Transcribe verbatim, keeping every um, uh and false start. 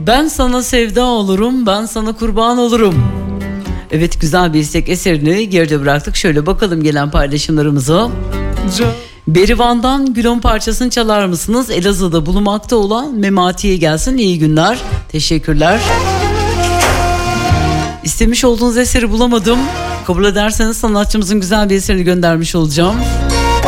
Ben sana sevda olurum, ben sana kurban olurum. Evet, güzel bir istek eserini geride bıraktık. Şöyle bakalım gelen paylaşımlarımıza. Berivan'dan Gülon parçasını çalar mısınız? Elazığ'da bulunmakta olan Memati'ye gelsin. İyi günler. Teşekkürler. İstemiş olduğunuz eseri bulamadım. Kabul ederseniz sanatçımızın güzel bir eserini göndermiş olacağım.